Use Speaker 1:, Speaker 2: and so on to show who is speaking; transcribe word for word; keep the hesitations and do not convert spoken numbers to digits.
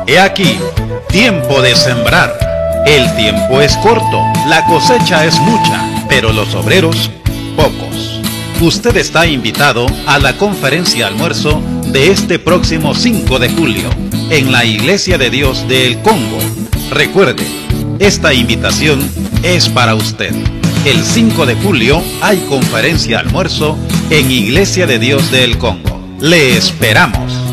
Speaker 1: He aquí, tiempo de sembrar. El tiempo es corto, la cosecha es mucha, pero los obreros, pocos. Usted está invitado a la conferencia almuerzo de este próximo cinco de julio, en la Iglesia de Dios de El Congo. Recuerde, esta invitación es para usted. El cinco de julio hay conferencia almuerzo en Iglesia de Dios de El Congo. Le esperamos.